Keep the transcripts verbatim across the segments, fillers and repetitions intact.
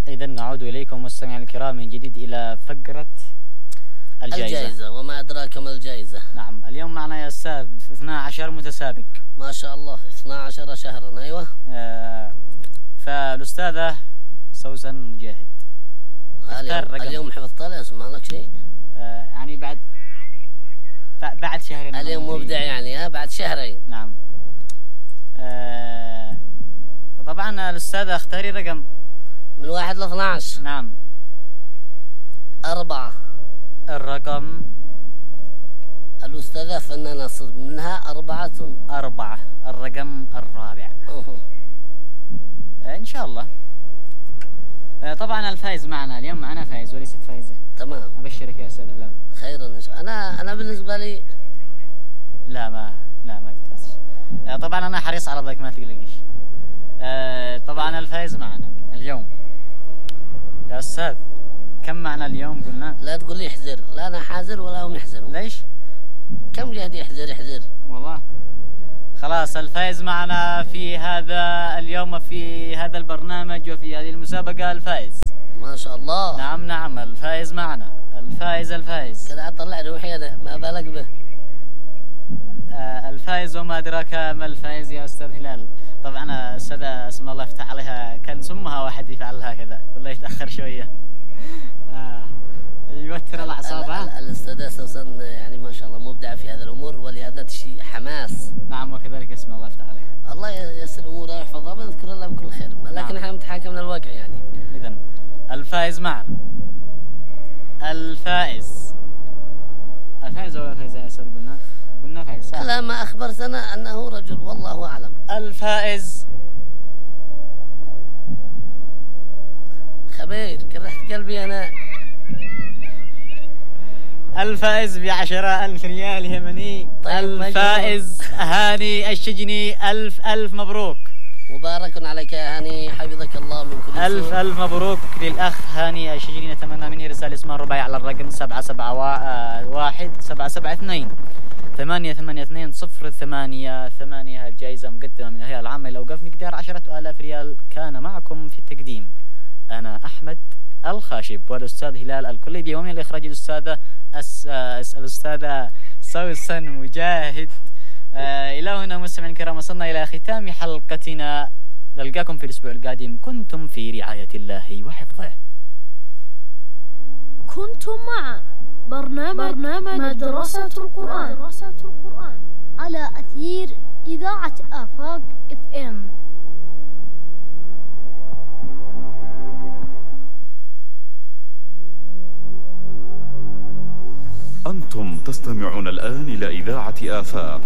إذا نعود إليكم مستمعينا الكرام من جديد إلى فقرة الجائزة. الجائزة وما أدراك ما الجائزة. نعم، اليوم معنا يا أستاذ اثنا عشر متسابق. ما شاء الله، اثنا عشر شهرا. أيوة. آه فالأستاذة سوسن مجاهد. اليوم, اليوم حفظت لها، اسمع لك شيء. آه يعني بعد بعد شهرين. اليوم مبدع يعني، ها بعد شهرين. نعم. آه طبعا الأستاذة اختاري رقم من واحد لاثنى عشر. نعم. أربعة. الرقم الأستاذة فنانة صدق، منها أربعة. أربعة، الرقم الرابع. أوه. آه إن شاء الله. آه طبعا الفائز معنا اليوم، معنا فائز وليست فائزة. تمام. أبشرك يا أستاذ هلال. خيرا إن شاء الله. أنا أنا بالنسبة لي لا ما لا ما قلت. آه طبعا أنا حريص على ذلك، ما تقلقيش. آه طبعا الفائز معنا اليوم يا أستاذ. كم معنا اليوم قلنا؟ لا تقول لي احذر، لا أنا حاذر ولا هم يحذرون. ليش؟ كم جهد يحذر يحذر والله. خلاص الفائز معنا في هذا اليوم، في هذا البرنامج وفي هذه المسابقة الفائز. ما شاء الله. نعم نعم الفائز معنا، الفائز الفائز كذا أطلع روحي أنا، ما بالك به. آه الفائز وما أدراك ما الفائز يا أستاذ هلال. طبعا أستاذ اسم الله يفتح عليها، كان سمها واحد يفعل هكذا والله يتأخر شوية. آه يوتر الأعصاب. الأستاذة سوسن يعني ما شاء الله مبدعة في هذا الأمور، ولهذا تشي حماس. نعم وكذلك اسم الله يفتح عليها. الله ييسر أمورها ويحفظها ونذكر الله بكل خير، لكن نعم. احنا نتحاكم للواقع يعني. إذن الفائز معنا، الفائز الفائز هو الفائز يا أستاذ. قلنا قلنا فائز صح؟ لا، ما أخبرتنا أنه رجل، والله أعلم. الفائز خبير، كرهت قلبي أنا. الفائز بعشرة ألف ريال يمني. طيب الفائز هاني الشجني. ألف ألف مبروك. مبارك عليك يا هاني، حفظك الله من كل سوء. ألف ألف مبروك للأخ هاني الشجني. نتمنى منه رسالة اسمها رباعي على الرقم سبعة سبعة واحد سبعة سبعة اثنين ثمانية ثمانية اثنين صفر ثمانية ثمانية. الجائزة مقدمة من الهيئة العامة للأوقاف، مقدار عشرة آلاف ريال. كان معكم في التقديم أنا أحمد الخاشب والأستاذ هلال الكليبي، ومن الإخراج الأستاذة الأستاذة سوسن مجاهد. آه إلى هنا مستمعينا الكرام وصلنا إلى ختام حلقتنا. نلقاكم في الأسبوع القادم. كنتم في رعاية الله وحفظه. كنتم مع برنامج, برنامج مدرسة القرآن. مدرسة القرآن على أثير إذاعة آفاق اف ام. أنتم تستمعون الآن إلى إذاعة آفاق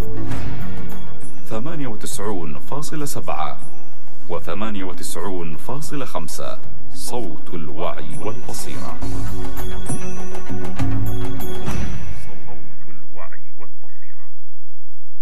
ثمانية وتسعون فاصلة سبعة وثمانية وتسعون فاصلة خمسة، صوت الوعي والبصيرة.